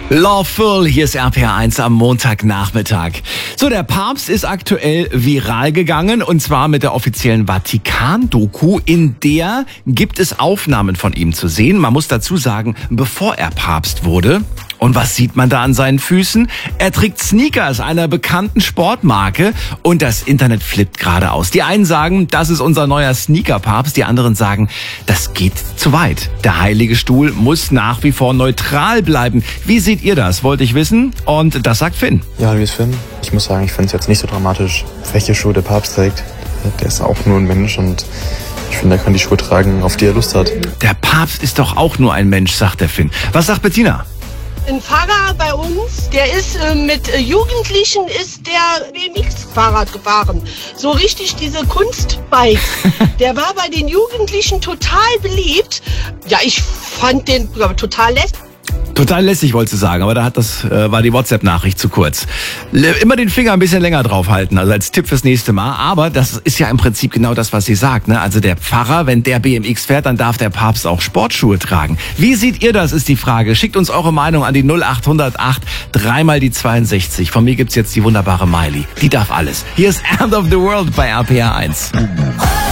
Lawful, hier ist RPR1 am Montagnachmittag. So, der Papst ist aktuell viral gegangen und zwar mit der offiziellen Vatikan-Doku. In der gibt es Aufnahmen von ihm zu sehen. Man muss dazu sagen, bevor er Papst wurde. Und was sieht man da an seinen Füßen? Er trägt Sneakers einer bekannten Sportmarke und das Internet flippt gerade aus. Die einen sagen, das ist unser neuer Sneaker-Papst, die anderen sagen, das geht zu weit. Der Heilige Stuhl muss nach wie vor neutral bleiben. Wie seht ihr das? Wollte ich wissen und das sagt Finn. Ja, hallo, hier ist Finn. Ich muss sagen, ich finde es jetzt nicht so dramatisch, welche Schuhe der Papst trägt. Der ist auch nur ein Mensch und ich finde, er kann die Schuhe tragen, auf die er Lust hat. Der Papst ist doch auch nur ein Mensch, sagt der Finn. Was sagt Bettina? Ein Fahrer bei uns, der ist mit Jugendlichen ist der BMX-Fahrrad gefahren. So richtig diese Kunstbikes. Der war bei den Jugendlichen total beliebt. Ja, ich fand den total lässig. Total lässig, wolltest du sagen, aber war die WhatsApp-Nachricht zu kurz. Immer den Finger ein bisschen länger draufhalten, also als Tipp fürs nächste Mal. Aber das ist ja im Prinzip genau das, was sie sagt, ne? Also der Pfarrer, wenn der BMX fährt, dann darf der Papst auch Sportschuhe tragen. Wie seht ihr das, ist die Frage. Schickt uns eure Meinung an die 0808 3 die 62. Von mir gibt's jetzt die wunderbare Miley. Die darf alles. Hier ist End of the World bei RPR1.